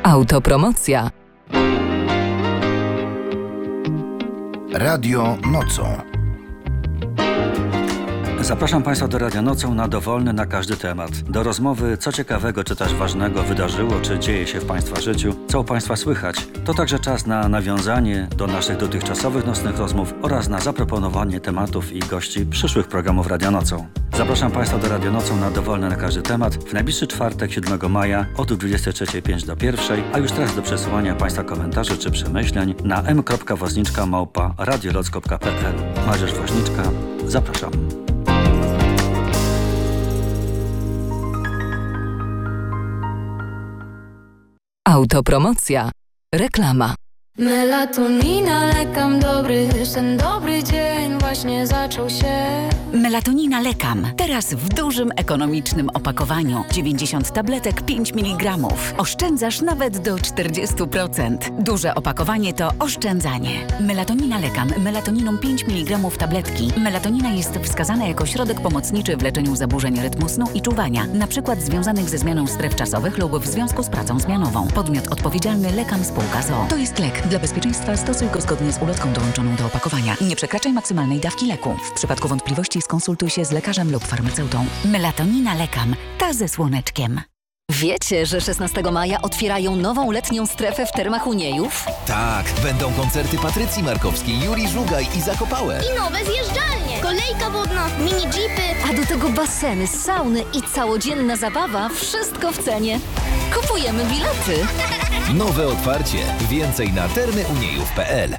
Autopromocja. Radio Nocą. Zapraszam Państwa do Radia Nocą na dowolny, na każdy temat. Do rozmowy, co ciekawego czy też ważnego wydarzyło, czy dzieje się w Państwa życiu, co u Państwa słychać. To także czas na nawiązanie do naszych dotychczasowych nocnych rozmów oraz na zaproponowanie tematów i gości przyszłych programów Radia Nocą. Zapraszam Państwa do Radia Nocą na dowolny, na każdy temat w najbliższy czwartek, 7 maja od 23:05 do 1, a już teraz do przesyłania Państwa komentarzy czy przemyśleń na m.woźniczka@radioloc.pl. Mariusz Woźniczka, zapraszam. Autopromocja. Reklama. Melatonina, lekam dobry sen, dobry dzień właśnie zaczął się. Melatonina Lekam. Teraz w dużym, ekonomicznym opakowaniu. 90 tabletek, 5 mg. Oszczędzasz nawet do 40%. Duże opakowanie to oszczędzanie. Melatonina Lekam. Melatoniną 5 mg tabletki. Melatonina jest wskazana jako środek pomocniczy w leczeniu zaburzeń rytmu snu i czuwania, np. związanych ze zmianą stref czasowych lub w związku z pracą zmianową. Podmiot odpowiedzialny Lekam Spółka z.o.o. To jest lek. Dla bezpieczeństwa stosuj go zgodnie z ulotką dołączoną do opakowania. Nie przekraczaj maksymalnej dawki leku. W przypadku wątpliwości skonsultuj się z lekarzem lub farmaceutą. Melatonina Lekam. Ta ze słoneczkiem. Wiecie, że 16 maja otwierają nową letnią strefę w Termach Uniejów? Tak, będą koncerty Patrycji Markowskiej, Juri Żugaj i Zakopałe. I nowe zjeżdżalnie, kolejka wodna, mini jeepy. A do tego baseny, sauny i całodzienna zabawa, wszystko w cenie. Kupujemy bilety. Nowe otwarcie. Więcej na termyuniejów.pl.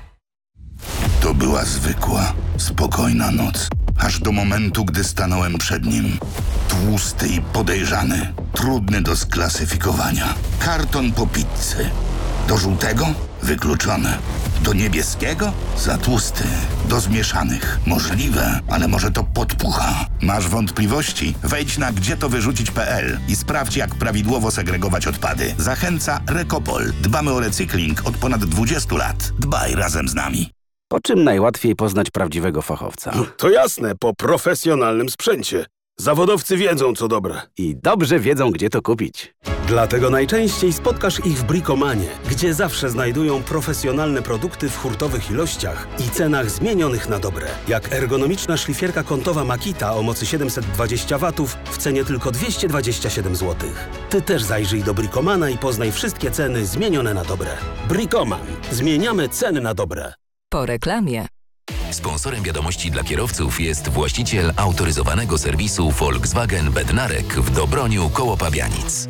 To była zwykła, spokojna noc. Aż do momentu, gdy stanąłem przed nim. Tłusty i podejrzany. Trudny do sklasyfikowania. Karton po pizzy. Do żółtego? Wykluczone. Do niebieskiego? Za tłusty. Do zmieszanych? Możliwe, ale może to podpucha. Masz wątpliwości? Wejdź na gdzietowyrzucić.pl i sprawdź, jak prawidłowo segregować odpady. Zachęca Rekopol. Dbamy o recykling od ponad 20 lat. Dbaj razem z nami. Po czym najłatwiej poznać prawdziwego fachowca? To jasne, po profesjonalnym sprzęcie. Zawodowcy wiedzą, co dobre. I dobrze wiedzą, gdzie to kupić. Dlatego najczęściej spotkasz ich w Bricomanie, gdzie zawsze znajdują profesjonalne produkty w hurtowych ilościach i cenach zmienionych na dobre. Jak ergonomiczna szlifierka kątowa Makita o mocy 720 W w cenie tylko 227 zł. Ty też zajrzyj do Bricomana i poznaj wszystkie ceny zmienione na dobre. Bricoman. Zmieniamy ceny na dobre. Po reklamie. Sponsorem wiadomości dla kierowców jest właściciel autoryzowanego serwisu Volkswagen Bednarek w Dobroniu koło Pabianic.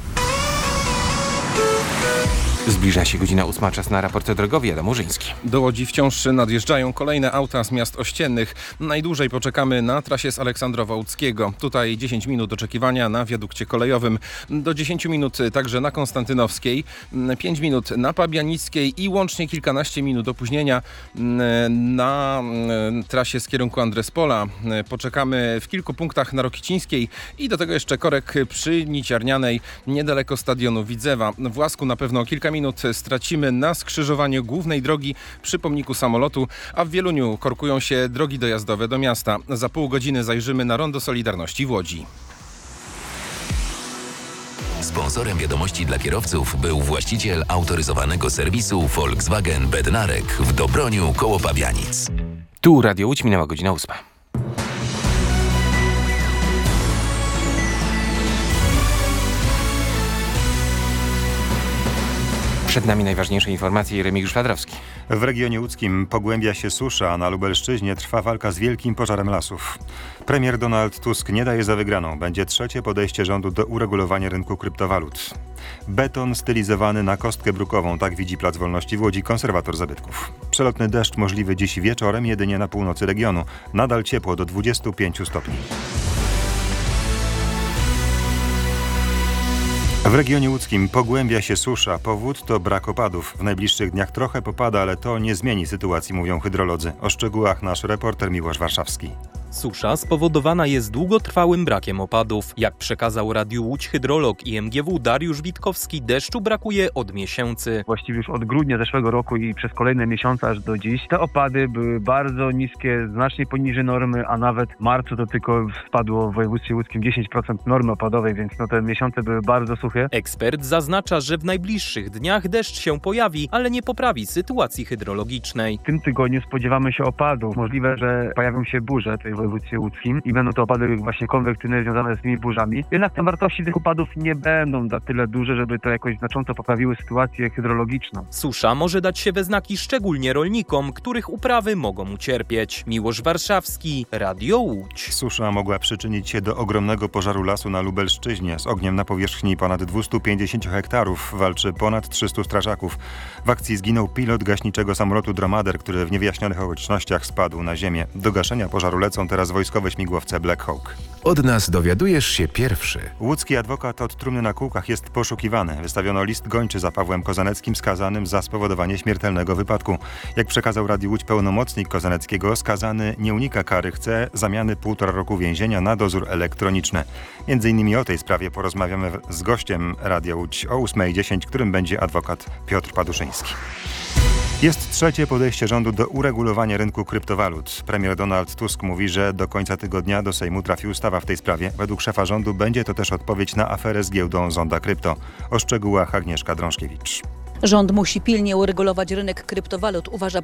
Zbliża się godzina 8, czas na raport drogowy. Adam Murzyński. Do Łodzi wciąż nadjeżdżają kolejne auta z miast ościennych. Najdłużej poczekamy na trasie z Aleksandrowa Łódzkiego. Tutaj 10 minut oczekiwania na wiadukcie kolejowym. Do 10 minut także na Konstantynowskiej. 5 minut na Pabianickiej i łącznie kilkanaście minut opóźnienia na trasie z kierunku Andrespola. Poczekamy w kilku punktach na Rokicińskiej i do tego jeszcze korek przy Niciarnianej niedaleko stadionu Widzewa. W Łasku na pewno kilka minut stracimy na skrzyżowaniu głównej drogi przy pomniku samolotu, a w Wieluniu korkują się drogi dojazdowe do miasta. Za pół godziny zajrzymy na Rondo Solidarności w Łodzi. Sponsorem wiadomości dla kierowców był właściciel autoryzowanego serwisu Volkswagen Bednarek w Dobroniu koło Pabianic. Tu Radio Łódź, minęła godzina 8. Przed nami najważniejsze informacje. Remigiusz Fladrowski. W regionie łódzkim pogłębia się susza, a na Lubelszczyźnie trwa walka z wielkim pożarem lasów. Premier Donald Tusk nie daje za wygraną. Będzie trzecie podejście rządu do uregulowania rynku kryptowalut. Beton stylizowany na kostkę brukową. Tak widzi Plac Wolności w Łodzi konserwator zabytków. Przelotny deszcz możliwy dziś wieczorem jedynie na północy regionu. Nadal ciepło do 25 stopni. W regionie łódzkim pogłębia się susza. Powód to brak opadów. W najbliższych dniach trochę popada, ale to nie zmieni sytuacji, mówią hydrolodzy. O szczegółach nasz reporter Miłosz Warszawski. Susza spowodowana jest długotrwałym brakiem opadów. Jak przekazał Radiu Łódź hydrolog IMGW Dariusz Witkowski, deszczu brakuje od miesięcy. Właściwie już od grudnia zeszłego roku i przez kolejne miesiące aż do dziś te opady były bardzo niskie, znacznie poniżej normy, a nawet w marcu to tylko spadło w województwie łódzkim 10% normy opadowej, więc te miesiące były bardzo suche. Ekspert zaznacza, że w najbliższych dniach deszcz się pojawi, ale nie poprawi sytuacji hydrologicznej. W tym tygodniu spodziewamy się opadów. Możliwe, że pojawią się burze w województwie łódzkim i będą to opady właśnie konwektywne związane z tymi burzami. Jednak te wartości tych opadów nie będą na tyle duże, żeby to jakoś znacząco poprawiły sytuację hydrologiczną. Susza może dać się we znaki szczególnie rolnikom, których uprawy mogą ucierpieć. Miłosz Warszawski, Radio Łódź. Susza mogła przyczynić się do ogromnego pożaru lasu na Lubelszczyźnie. Z ogniem na powierzchni ponad 250 hektarów walczy ponad 300 strażaków. W akcji zginął pilot gaśniczego samolotu Dromader, który w niewyjaśnionych okolicznościach spadł na ziemię. Do gaszenia pożaru lecą teraz wojskowe śmigłowce Black Hawk. Od nas dowiadujesz się pierwszy. Łódzki adwokat od trumny na kółkach jest poszukiwany. Wystawiono list gończy za Pawłem Kozaneckim skazanym za spowodowanie śmiertelnego wypadku. Jak przekazał Radiu Łódź pełnomocnik Kozaneckiego, skazany nie unika kary, chce zamiany 1,5 roku więzienia na dozór elektroniczny. Między innymi o tej sprawie porozmawiamy z gościem Radia Łódź o 8:10, którym będzie adwokat Piotr Paduszyński. Jest trzecie podejście rządu do uregulowania rynku kryptowalut. Premier Donald Tusk mówi, że do końca tygodnia do Sejmu trafi ustawa w tej sprawie. Według szefa rządu będzie to też odpowiedź na aferę z giełdą Zonda Krypto. O szczegółach Agnieszka Drążkiewicz. Rząd musi pilnie uregulować rynek kryptowalut, uważa